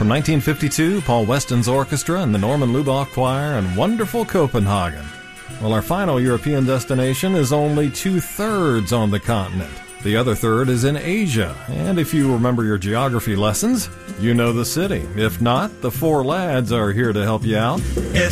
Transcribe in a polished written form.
From 1952, Paul Weston's orchestra and the Norman Lubach Choir and wonderful Copenhagen. Well, our final European destination is only 2/3 on the continent. The other third is in Asia, and if you remember your geography lessons, you know the city. If not, the four lads are here to help you out.